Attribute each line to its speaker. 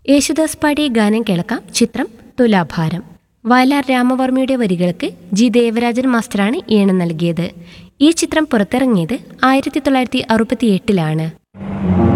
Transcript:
Speaker 1: യേശുദാസ് പാടിയ ഗാനം കേൾക്കാം. ചിത്രം തുലാഭാരം. വയലാർ രാമവർമ്മയുടെ വരികൾക്ക് ജി ദേവരാജൻ മാസ്റ്ററാണ് ഈണം നൽകിയത്. ഈ ചിത്രം പുറത്തിറങ്ങിയത് 1968-ലാണ്.